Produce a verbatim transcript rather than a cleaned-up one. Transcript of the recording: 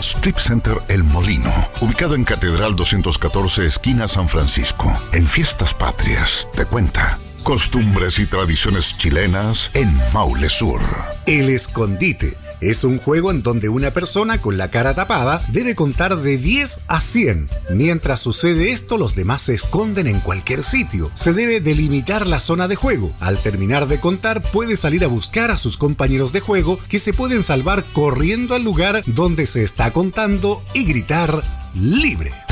Strip Center El Molino, ubicado en Catedral doscientos catorce, esquina San Francisco. En Fiestas Patrias, te cuenta costumbres y tradiciones chilenas en Maule Sur. El escondite es un juego en donde una persona con la cara tapada debe contar de diez a cien. Mientras sucede esto, los demás se esconden en cualquier sitio. Se debe delimitar la zona de juego. Al terminar de contar, puede salir a buscar a sus compañeros de juego, que se pueden salvar corriendo al lugar donde se está contando y gritar ¡libre!